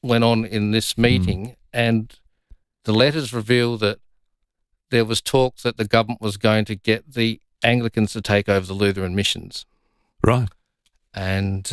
went on in this meeting, and the letters reveal that there was talk that the government was going to get the Anglicans to take over the Lutheran missions. Right. And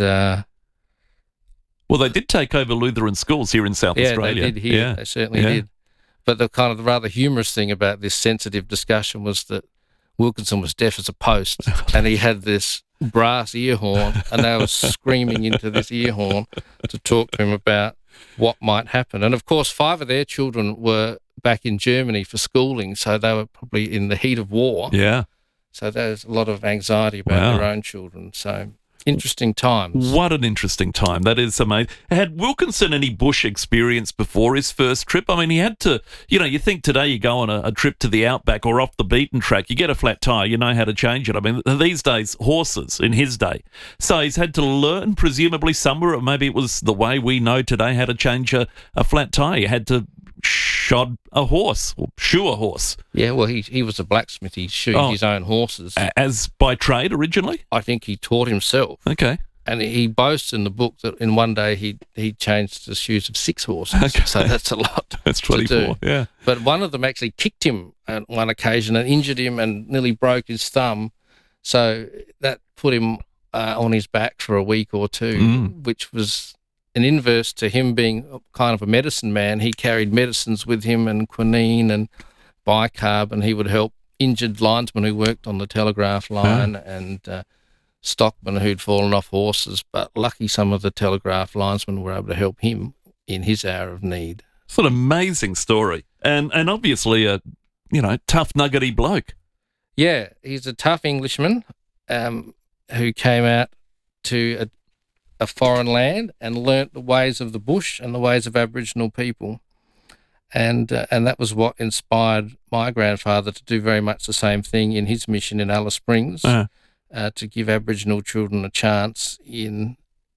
well, they did take over Lutheran schools here in South Australia. They did here. Yeah. They certainly did. But the kind of the rather humorous thing about this sensitive discussion was that Wilkinson was deaf as a post, and he had this brass ear horn, and they were screaming into this ear horn to talk to him about what might happen. And of course, 5 of their children were back in Germany for schooling, so they were probably in the heat of war. Yeah. So there's a lot of anxiety about their own children. So interesting times. What an interesting time. That is amazing. Had Wilkinson any bush experience before his first trip? I mean, he had to, you think today you go on a trip to the outback or off the beaten track, you get a flat tyre, you know how to change it. I mean, these days, horses in his day. So he's had to learn, presumably somewhere, or maybe it was the way we know today how to change a flat tyre. You had to shod a horse or shoe a horse. Yeah, well, he was a blacksmith. He shoed his own horses. As by trade originally? I think he taught himself. Okay. And he boasts in the book that in one day he changed the shoes of 6 horses. Okay. So that's a lot. That's 24, yeah. But one of them actually kicked him on one occasion and injured him and nearly broke his thumb. So that put him on his back for a week or two, which was an inverse to him being kind of a medicine man. He carried medicines with him and quinine and bicarb, and he would help injured linesmen who worked on the telegraph line and stockmen who'd fallen off horses. But lucky some of the telegraph linesmen were able to help him in his hour of need. It's an amazing story. And obviously a, tough, nuggety bloke. Yeah, he's a tough Englishman who came out to a foreign land and learnt the ways of the bush and the ways of Aboriginal people. And that was what inspired my grandfather to do very much the same thing in his mission in Alice Springs, to give Aboriginal children a chance in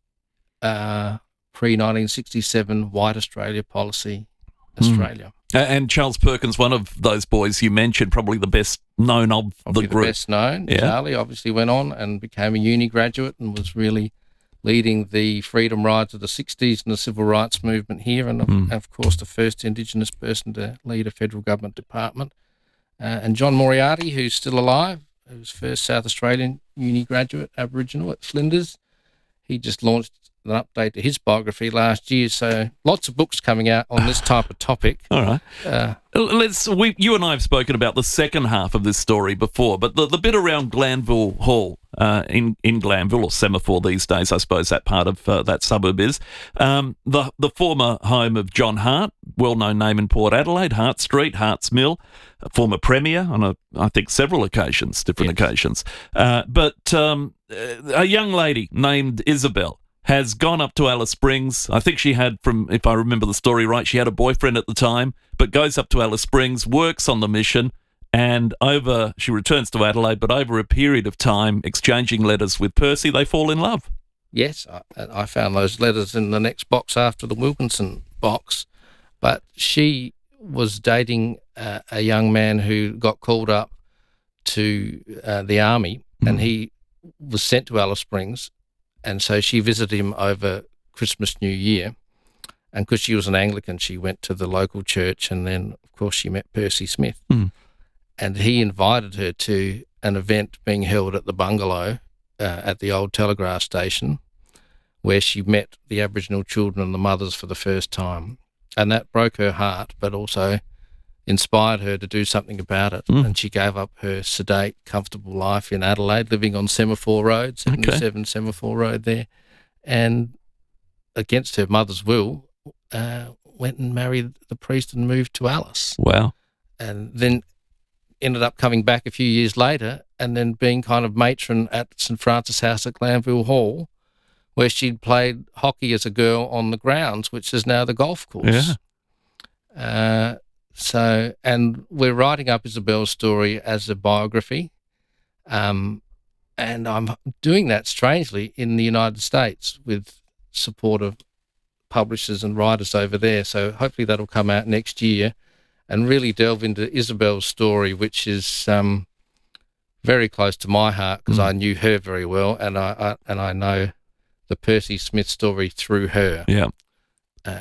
pre-1967 White Australia policy Australia. And Charles Perkins, one of those boys you mentioned, probably the best known of probably the group. The best known. Yeah. Charlie obviously went on and became a uni graduate and was really leading the freedom rides of the 60s and the civil rights movement here, and of course the first Indigenous person to lead a federal government department. And John Moriarty, who's still alive, who's first South Australian uni graduate, Aboriginal at Flinders. He just launched an update to his biography last year, so lots of books coming out on this type of topic. All right. You and I have spoken about the second half of this story before, but the bit around Glanville Hall, in Glanville, or Semaphore these days, I suppose that part of that suburb is, the former home of John Hart, well-known name in Port Adelaide, Hart Street, Hart's Mill, a former premier on, I think, several occasions, different occasions. But a young lady named Isabel has gone up to Alice Springs. I think she had, if I remember the story right, she had a boyfriend at the time, but goes up to Alice Springs, works on the mission, and she returns to Adelaide, but over a period of time, exchanging letters with Percy, they fall in love. Yes, I found those letters in the next box after the Wilkinson box, but she was dating a young man who got called up to the army, and he was sent to Alice Springs. And so she visited him over Christmas, New Year. And because she was an Anglican, she went to the local church, and then, of course, she met Percy Smith. And he invited her to an event being held at the bungalow at the old telegraph station, where she met the Aboriginal children and the mothers for the first time. And that broke her heart, but also inspired her to do something about it. And she gave up her sedate, comfortable life in Adelaide, living on Semaphore Road, 77 Semaphore Road there, and against her mother's will, went and married the priest and moved to Alice. Wow. And then ended up coming back a few years later and then being kind of matron at St Francis House at Glanville Hall, where she'd played hockey as a girl on the grounds, which is now the golf course. Yeah. And we're writing up Isabel's story as a biography, and I'm doing that strangely in the United States with support of publishers and writers over there. So hopefully that'll come out next year and really delve into Isabel's story, which is very close to my heart because I knew her very well, and I know the Percy Smith story through her. Yeah.